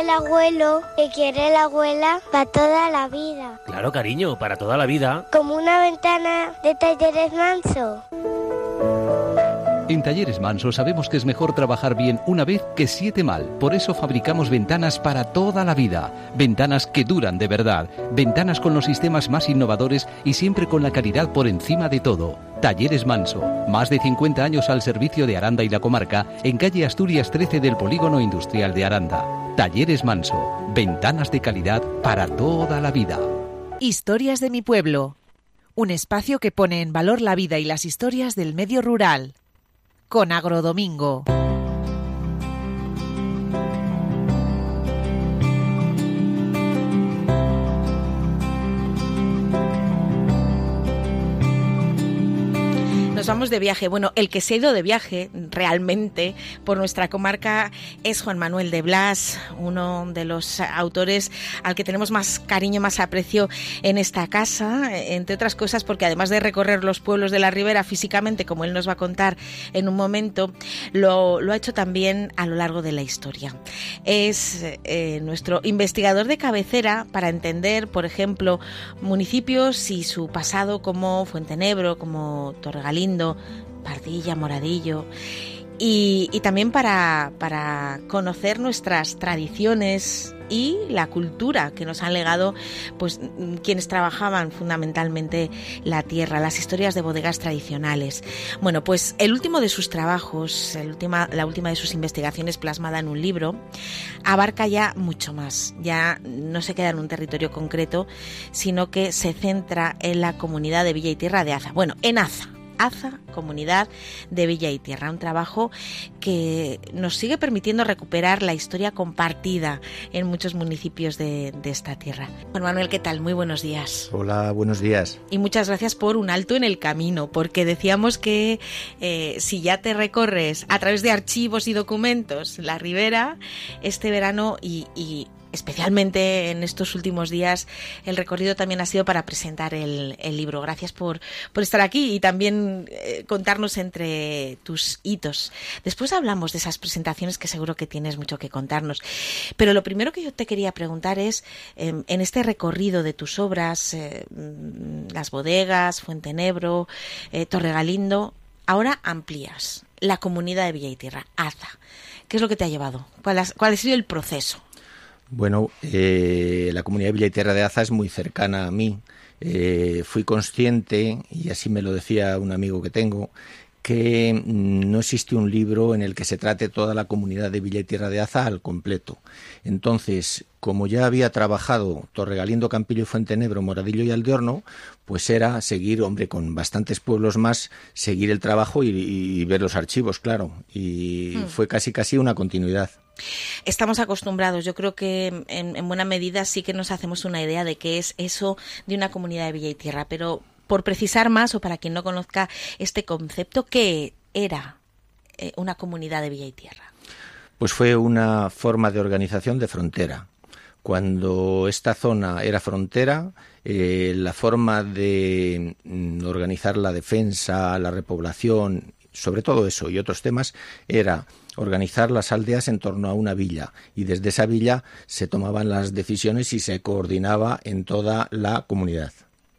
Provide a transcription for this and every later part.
El abuelo que quiere la abuela para toda la vida. Claro, cariño, para toda la vida. Como una ventana de Talleres Manso. En Talleres Manso sabemos que es mejor trabajar bien una vez que 7 mal. Por eso fabricamos ventanas para toda la vida. Ventanas que duran de verdad. Ventanas con los sistemas más innovadores y siempre con la calidad por encima de todo. Talleres Manso. Más de 50 años al servicio de Aranda y la comarca, en calle Asturias 13 del Polígono Industrial de Aranda. Talleres Manso. Ventanas de calidad para toda la vida. Historias de mi pueblo. Un espacio que pone en valor la vida y las historias del medio rural. Con Agrodomingo. Nos vamos de viaje. Bueno, el que se ha ido de viaje realmente por nuestra comarca es Juan Manuel de Blas, uno de los autores al que tenemos más cariño, más aprecio en esta casa, entre otras cosas porque además de recorrer los pueblos de la Ribera físicamente, como él nos va a contar en un momento, lo ha hecho también a lo largo de la historia. Es nuestro investigador de cabecera para entender, por ejemplo, municipios y su pasado como Fuentenebro, como Torregalindo, Pardilla, Moradillo, y también para conocer nuestras tradiciones y la cultura que nos han legado pues quienes trabajaban fundamentalmente la tierra, las historias de bodegas tradicionales. Bueno, pues el último de sus trabajos, la última de sus investigaciones plasmada en un libro, abarca ya mucho más. Ya no se queda en un territorio concreto, sino que se centra en la comunidad de Villa y Tierra de Aza. Bueno, en Aza, comunidad de Villa y Tierra, un trabajo que nos sigue permitiendo recuperar la historia compartida en muchos municipios de esta tierra. Juan Manuel, ¿qué tal? Muy buenos días. Hola, buenos días. Y muchas gracias por un alto en el camino, porque decíamos que si ya te recorres a través de archivos y documentos la Ribera, este verano y especialmente en estos últimos días, el recorrido también ha sido para presentar el libro. Gracias por estar aquí y también contarnos entre tus hitos. Después hablamos de esas presentaciones que seguro que tienes mucho que contarnos. Pero lo primero que yo te quería preguntar es, en este recorrido de tus obras, las bodegas, Fuentenebro, Torregalindo, ahora amplías la comunidad de Villa y Tierra, Aza. ¿Qué es lo que te ha llevado? ¿Cuál ha sido el proceso? Bueno, la comunidad de Villa y Tierra de Aza es muy cercana a mí. Fui consciente, y así me lo decía un amigo que tengo, que no existe un libro en el que se trate toda la comunidad de Villa y Tierra de Aza al completo. Entonces, como ya había trabajado Torregalindo, Campillo y Fuentenebro, Moradillo y Aldeorno, pues era seguir, con bastantes pueblos más, seguir el trabajo y ver los archivos, claro. Y fue casi una continuidad. Estamos acostumbrados, yo creo que en buena medida sí que nos hacemos una idea de qué es eso de una comunidad de Villa y Tierra, pero por precisar más, o para quien no conozca este concepto, ¿qué era una comunidad de Villa y Tierra? Pues fue una forma de organización de frontera. Cuando esta zona era frontera, la forma de organizar la defensa, la repoblación, sobre todo eso y otros temas, era organizar las aldeas en torno a una villa, y desde esa villa se tomaban las decisiones y se coordinaba en toda la comunidad.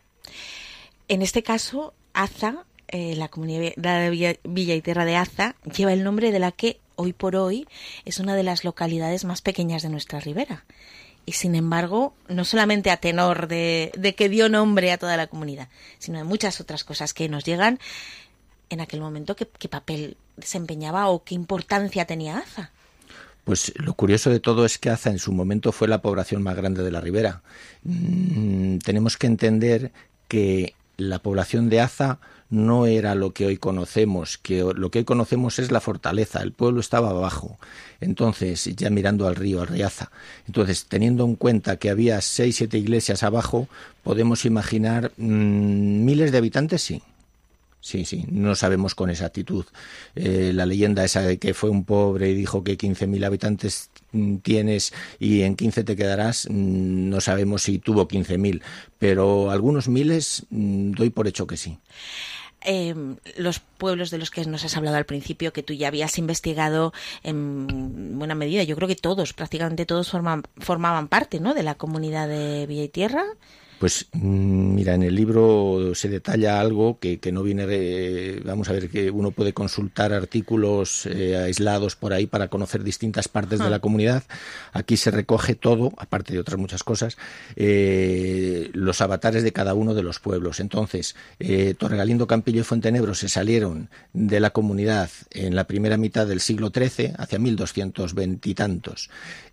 En este caso, Aza, la comunidad de Villa y Tierra de Aza, lleva el nombre de la que hoy por hoy es una de las localidades más pequeñas de nuestra ribera. Y sin embargo, no solamente a tenor de que dio nombre a toda la comunidad, sino de muchas otras cosas que nos llegan en aquel momento, ¿qué papel desempeñaba o qué importancia tenía Aza? Pues lo curioso de todo es que Aza en su momento fue la población más grande de la ribera. Tenemos que entender que la población de Aza no era lo que hoy conocemos, que lo que hoy conocemos es la fortaleza, el pueblo estaba abajo, entonces ya mirando al Riaza. Entonces, teniendo en cuenta que había 6-7 iglesias abajo, podemos imaginar miles de habitantes, sí. Sí, no sabemos con exactitud. La leyenda esa de que fue un pobre y dijo que 15.000 habitantes tienes y en 15 te quedarás, no sabemos si tuvo 15.000, pero algunos miles doy por hecho que sí. los pueblos de los que nos has hablado al principio, que tú ya habías investigado en buena medida, yo creo que todos, prácticamente todos formaban parte, ¿no?, de la comunidad de Villa y Tierra. Pues mira, en el libro se detalla algo que no viene, vamos a ver, que uno puede consultar artículos aislados por ahí para conocer distintas partes de la comunidad. Aquí se recoge todo, aparte de otras muchas cosas, los avatares de cada uno de los pueblos. Entonces, Torregalindo, Campillo y Fuentenebro se salieron de la comunidad en la primera mitad del siglo XIII, hacia 1220 y tantos,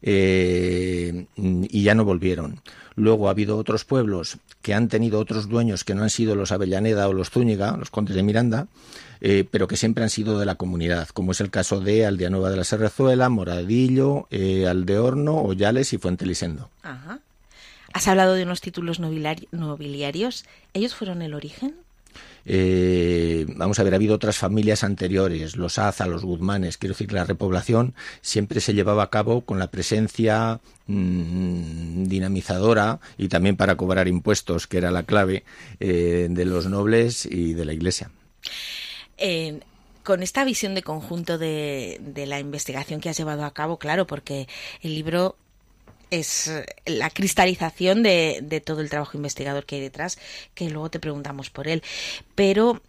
y ya no volvieron. Luego ha habido otros pueblos que han tenido otros dueños que no han sido los Avellaneda o los Zúñiga, los condes de Miranda, pero que siempre han sido de la comunidad, como es el caso de Aldeanueva de la Serrezuela, Moradillo, Aldeorno, Ollales y Fuentelisendo. Ajá. Has hablado de unos títulos nobiliarios. ¿Ellos fueron el origen? Vamos a ver, ha habido otras familias anteriores, los Aza, los Guzmanes. Quiero decir que la repoblación siempre se llevaba a cabo con la presencia dinamizadora y también para cobrar impuestos, que era la clave de los nobles y de la Iglesia. Con esta visión de conjunto de la investigación que has llevado a cabo, claro, porque el libro es la cristalización de todo el trabajo investigador que hay detrás, que luego te preguntamos por él. Pero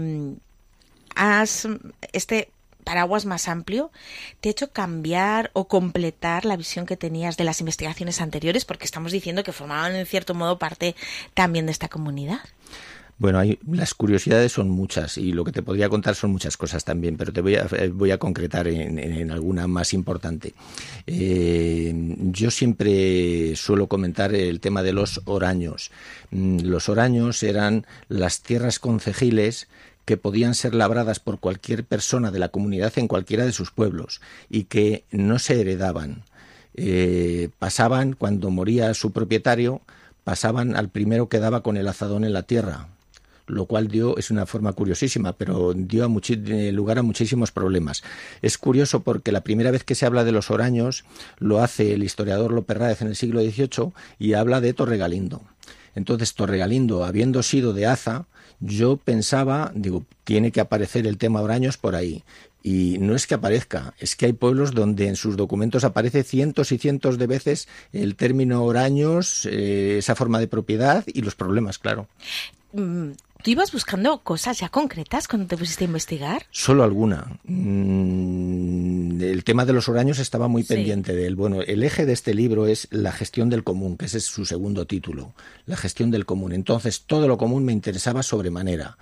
este paraguas más amplio te ha hecho cambiar o completar la visión que tenías de las investigaciones anteriores, porque estamos diciendo que formaban en cierto modo parte también de esta comunidad. Bueno, las curiosidades son muchas y lo que te podría contar son muchas cosas también, pero te voy a concretar en alguna más importante. Yo siempre suelo comentar el tema de los oraños. Los oraños eran las tierras concejiles que podían ser labradas por cualquier persona de la comunidad en cualquiera de sus pueblos y que no se heredaban. Pasaban, cuando moría su propietario, pasaban al primero que daba con el azadón en la tierra, lo cual es una forma curiosísima, pero dio lugar a muchísimos problemas. Es curioso porque la primera vez que se habla de los oraños lo hace el historiador López Ráez en el siglo XVIII y habla de Torregalindo. Entonces, Torregalindo, habiendo sido de Aza, yo pensaba, tiene que aparecer el tema oraños por ahí. Y no es que aparezca, es que hay pueblos donde en sus documentos aparece cientos y cientos de veces el término oraños, esa forma de propiedad y los problemas, claro. ¿Tú ibas buscando cosas ya concretas cuando te pusiste a investigar? Solo alguna. El tema de los oraños estaba muy pendiente de él. Bueno, el eje de este libro es la gestión del común, que ese es su segundo título, la gestión del común. Entonces, todo lo común me interesaba sobremanera.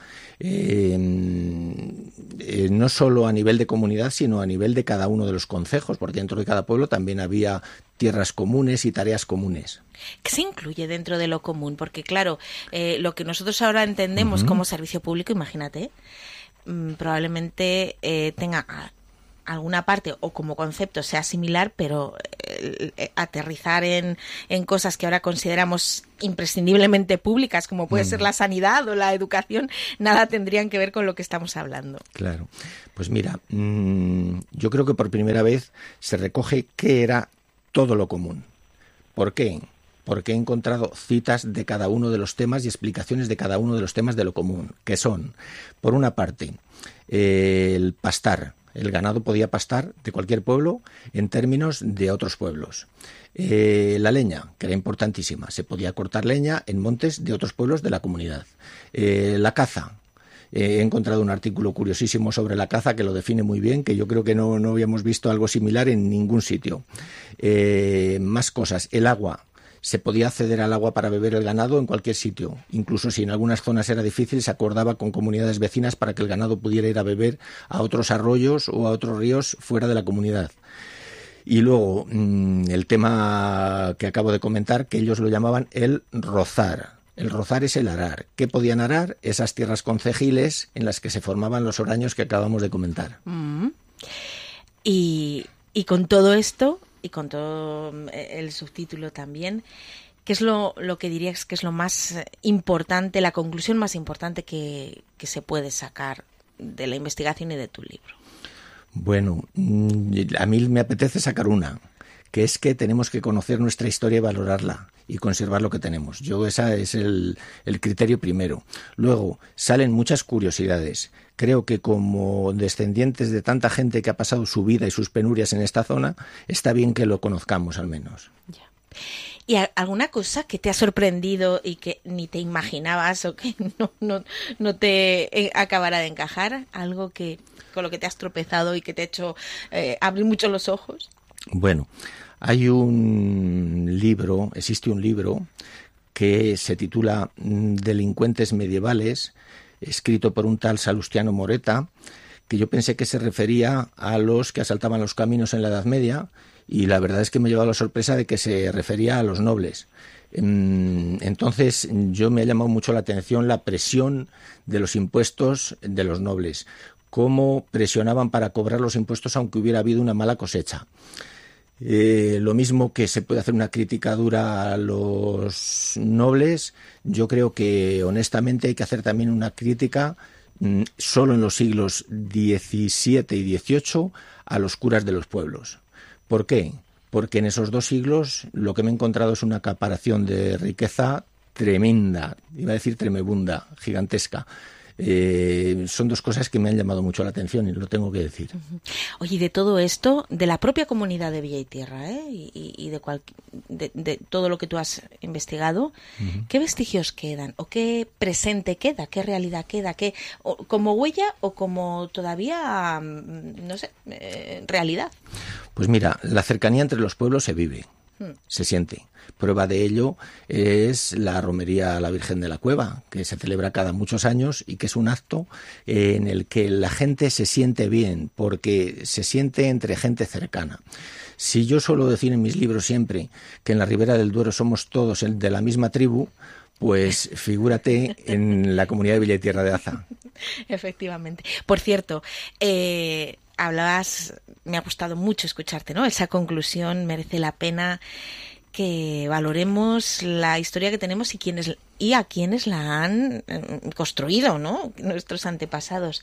No solo a nivel de comunidad, sino a nivel de cada uno de los concejos, porque dentro de cada pueblo también había tierras comunes y tareas comunes. ¿Qué se incluye dentro de lo común? Porque claro, lo que nosotros ahora entendemos como servicio público, imagínate, probablemente tenga alguna parte o como concepto sea similar, pero aterrizar en cosas que ahora consideramos imprescindiblemente públicas, como puede ser la sanidad o la educación, nada tendrían que ver con lo que estamos hablando. Claro. Pues mira, yo creo que por primera vez se recoge qué era todo lo común. ¿Por qué? Porque he encontrado citas de cada uno de los temas y explicaciones de cada uno de los temas de lo común, que son, por una parte, el pastar. El ganado podía pastar de cualquier pueblo en términos de otros pueblos. La leña, que era importantísima. Se podía cortar leña en montes de otros pueblos de la comunidad. La caza. He encontrado un artículo curiosísimo sobre la caza que lo define muy bien, que yo creo que no habíamos visto algo similar en ningún sitio. Más cosas. El agua. Se podía acceder al agua para beber el ganado en cualquier sitio. Incluso si en algunas zonas era difícil, se acordaba con comunidades vecinas para que el ganado pudiera ir a beber a otros arroyos o a otros ríos fuera de la comunidad. Y luego, el tema que acabo de comentar, que ellos lo llamaban el rozar. El rozar es el arar. ¿Qué podían arar? Esas tierras concejiles en las que se formaban los oraños que acabamos de comentar. Y con todo esto, y con todo el subtítulo también, ¿qué es lo que dirías que es lo más importante, la conclusión más importante que se puede sacar de la investigación y de tu libro? Bueno, a mí me apetece sacar una, que es que tenemos que conocer nuestra historia y valorarla y conservar lo que tenemos. Ese es el criterio primero. Luego, salen muchas curiosidades. Creo que como descendientes de tanta gente que ha pasado su vida y sus penurias en esta zona, está bien que lo conozcamos al menos. Ya. ¿Y alguna cosa que te ha sorprendido y que ni te imaginabas o que no te acabara de encajar? ¿Algo con lo que te has tropezado y que te ha hecho abrir mucho los ojos? Bueno, existe un libro que se titula Delincuentes medievales, escrito por un tal Salustiano Moreta, que yo pensé que se refería a los que asaltaban los caminos en la Edad Media, y la verdad es que me ha llevado la sorpresa de que se refería a los nobles. Entonces, me ha llamado mucho la atención la presión de los impuestos de los nobles, cómo presionaban para cobrar los impuestos aunque hubiera habido una mala cosecha. Lo mismo que se puede hacer una crítica dura a los nobles, yo creo que honestamente hay que hacer también una crítica solo en los siglos XVII y XVIII a los curas de los pueblos. ¿Por qué? Porque en esos 2 siglos lo que me he encontrado es una acaparación de riqueza tremenda, iba a decir tremebunda, gigantesca. Son 2 cosas que me han llamado mucho la atención y lo tengo que decir. Oye, de todo esto, de la propia comunidad de Villa y Tierra, y de todo lo que tú has investigado, ¿qué vestigios quedan? ¿O qué presente queda? ¿Qué realidad queda? ¿Qué, como huella o como todavía, no sé, realidad? Pues mira, la cercanía entre los pueblos se vive. Se siente. Prueba de ello es la romería a la Virgen de la Cueva, que se celebra cada muchos años y que es un acto en el que la gente se siente bien, porque se siente entre gente cercana. Si yo suelo decir en mis libros siempre que en la Ribera del Duero somos todos de la misma tribu, pues figúrate en la comunidad de Villa y Tierra de Aza. Efectivamente. Por cierto, hablabas, me ha gustado mucho escucharte, ¿no? Esa conclusión merece la pena que valoremos la historia que tenemos y a quienes la han construido, ¿no? Nuestros antepasados.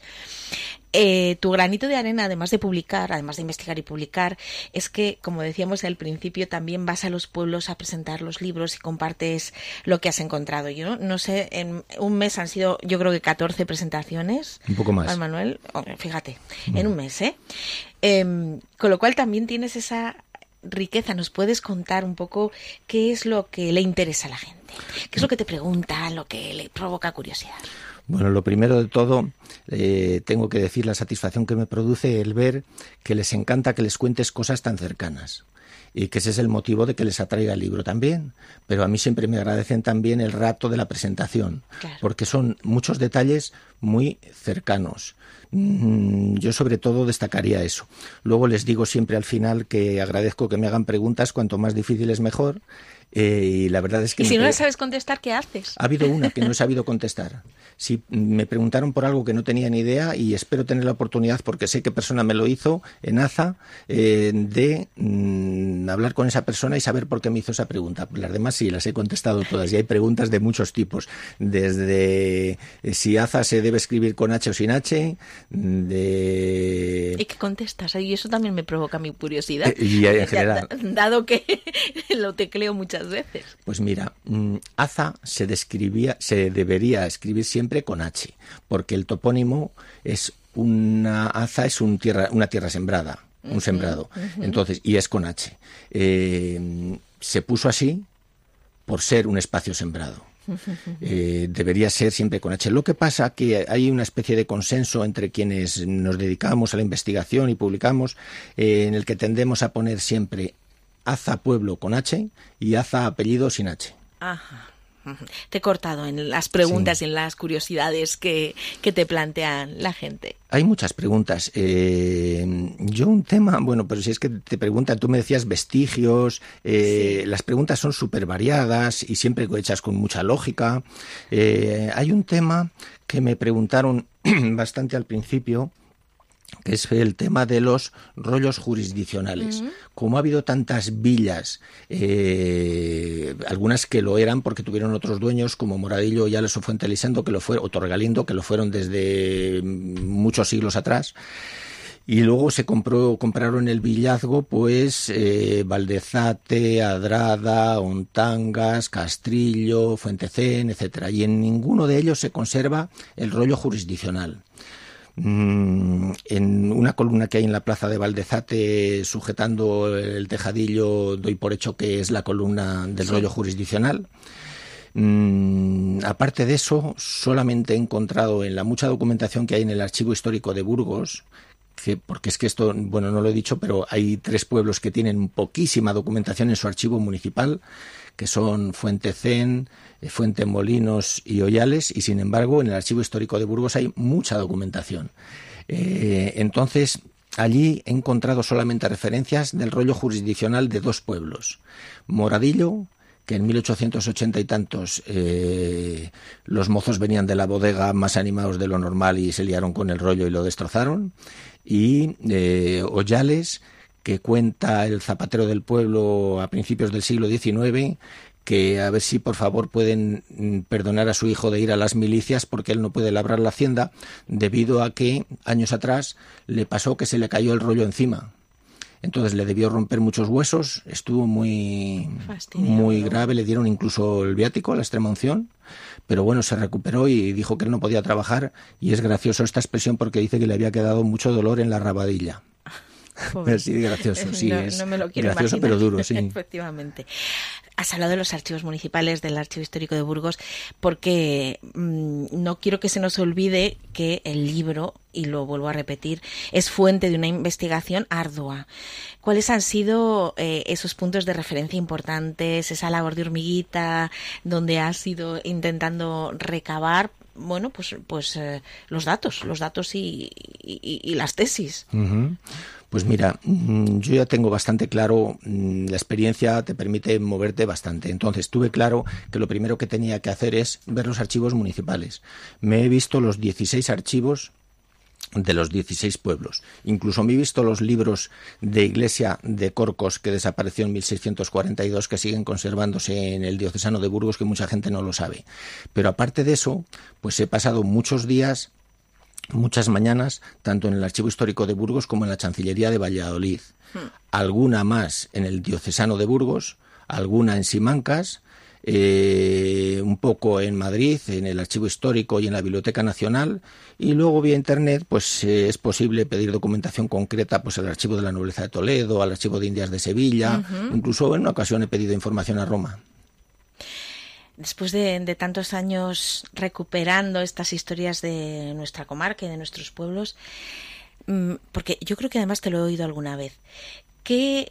Tu granito de arena, además de investigar y publicar, es que, como decíamos al principio, también vas a los pueblos a presentar los libros y compartes lo que has encontrado. Yo no sé, en un mes han sido, yo creo que 14 presentaciones. Un poco más. Juan Manuel, fíjate, en un mes, con lo cual también tienes esa riqueza. ¿Nos puedes contar un poco qué es lo que le interesa a la gente? ¿Qué es lo que te pregunta, lo que le provoca curiosidad? Bueno, lo primero de todo, tengo que decir la satisfacción que me produce el ver que les encanta que les cuentes cosas tan cercanas. Y que ese es el motivo de que les atraiga el libro también. Pero a mí siempre me agradecen también el rato de la presentación, claro, porque son muchos detalles muy cercanos. Yo sobre todo destacaría eso. Luego les digo siempre al final que agradezco que me hagan preguntas, cuanto más difíciles mejor. Y la verdad es que... ¿Y si no las sabes contestar, qué haces? Ha habido una que no he sabido contestar. Sí, me preguntaron por algo que no tenía ni idea y espero tener la oportunidad, porque sé qué persona me lo hizo en Aza, de hablar con esa persona y saber por qué me hizo esa pregunta. Las demás sí, las he contestado todas y hay preguntas de muchos tipos. Desde si Aza se debe escribir con H o sin H, de... ¿Y qué contestas? Y eso también me provoca mi curiosidad. Y en general... Dado que lo tecleo muchas veces. Pues mira, Aza se debería escribir siempre con H, porque el topónimo es Aza es una tierra sembrada, un sembrado, entonces, y es con H. Se puso así por ser un espacio sembrado. Debería ser siempre con H. Lo que pasa que hay una especie de consenso entre quienes nos dedicamos a la investigación y publicamos, en el que tendemos a poner siempre Aza pueblo con H y Aza apellido sin H. Ajá. Te he cortado en las preguntas, sí, y en las curiosidades que te plantean la gente. Hay muchas preguntas. Yo un tema, bueno, pero si es que te preguntan, tú me decías vestigios, sí, las preguntas son súper variadas y siempre hechas con mucha lógica. Hay un tema que me preguntaron bastante al principio, que es el tema de los rollos jurisdiccionales. Como ha habido tantas villas, algunas que lo eran porque tuvieron otros dueños, como Moradillo y Ales o Fuente Lisendo, o Torregalindo, que lo fueron desde muchos siglos atrás, Y luego compraron el villazgo, pues, Valdezate, Adrada, Ontangas, Castrillo, Fuentecén, etcétera. Y en ninguno de ellos se conserva el rollo jurisdiccional. En una columna que hay en la plaza de Valdezate, sujetando el tejadillo, doy por hecho que es la columna del rollo jurisdiccional. Aparte de eso, solamente he encontrado en la mucha documentación que hay en el Archivo Histórico de Burgos, porque es que esto, bueno, no lo he dicho, pero hay 3 pueblos que tienen poquísima documentación en su archivo municipal, que son Fuentecén, Fuentemolinos y Hoyales, y sin embargo en el Archivo Histórico de Burgos hay mucha documentación. Entonces, allí he encontrado solamente referencias del rollo jurisdiccional de 2 pueblos, Moradillo, que en 1880 y tantos los mozos venían de la bodega más animados de lo normal y se liaron con el rollo y lo destrozaron, y Hoyales, que cuenta el zapatero del pueblo a principios del siglo XIX, que a ver si por favor pueden perdonar a su hijo de ir a las milicias porque él no puede labrar la hacienda debido a que años atrás le pasó que se le cayó el rollo encima. Entonces le debió romper muchos huesos, estuvo muy grave, le dieron incluso el viático, la extrema unción, pero bueno, se recuperó y dijo que él no podía trabajar, y es gracioso esta expresión porque dice que le había quedado mucho dolor en la rabadilla. Sí, gracioso, sí, no me lo quiero gracioso, imaginar. pero duro, sí. Efectivamente. Has hablado de los archivos municipales, del Archivo Histórico de Burgos, porque no quiero que se nos olvide que el libro, y lo vuelvo a repetir, es fuente de una investigación ardua. ¿Cuáles han sido esos puntos de referencia importantes, esa labor de hormiguita, donde has ido intentando recabar, bueno, pues los datos y las tesis? Uh-huh. Pues mira, yo ya tengo bastante claro, la experiencia te permite moverte bastante. Entonces tuve claro que lo primero que tenía que hacer es ver los archivos municipales. Me he visto los 16 archivos de los 16 pueblos. Incluso me he visto los libros de Iglesia de Corcos, que desapareció en 1642, que siguen conservándose en el diocesano de Burgos, que mucha gente no lo sabe. Pero aparte de eso, pues he pasado muchos días, muchas mañanas, tanto en el Archivo Histórico de Burgos como en la Chancillería de Valladolid. Alguna más en el diocesano de Burgos, alguna en Simancas, un poco en Madrid, en el Archivo Histórico y en la Biblioteca Nacional, y luego vía Internet pues es posible pedir documentación concreta pues al Archivo de la Nobleza de Toledo, al Archivo de Indias de Sevilla, incluso en una ocasión he pedido información a Roma. Después de tantos años recuperando estas historias de nuestra comarca y de nuestros pueblos, porque yo creo que además te lo he oído alguna vez, ¿qué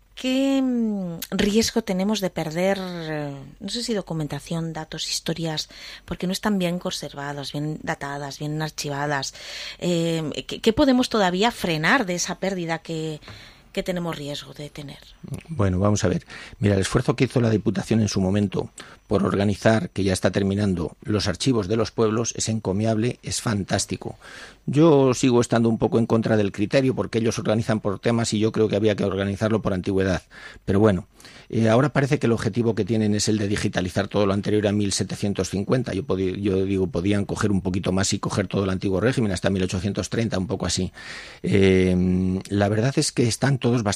riesgo tenemos de perder, no sé si documentación, datos, historias, porque no están bien conservadas, bien datadas, bien archivadas? ¿Qué podemos todavía frenar de esa pérdida que tenemos riesgo de tener? Bueno, vamos a ver. Mira, el esfuerzo que hizo la Diputación en su momento por organizar, que ya está terminando, los archivos de los pueblos es encomiable, es fantástico. Yo sigo estando un poco en contra del criterio porque ellos organizan por temas y yo creo que había que organizarlo por antigüedad. Pero bueno, ahora parece que el objetivo que tienen es el de digitalizar todo lo anterior a 1750. Yo digo, podían coger un poquito más y coger todo el antiguo régimen hasta 1830, un poco así. La verdad es que están todos bastante